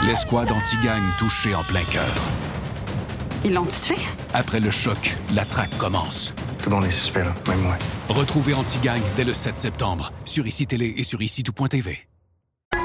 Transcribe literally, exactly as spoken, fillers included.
L'escouade anti-gang touchée en plein cœur. Ils l'ont tué? Après le choc, la traque commence. Tout le monde est suspect, là, même moi. Retrouvez Anti-Gang dès le sept septembre, sur I C I Télé et sur I C I tout point T V.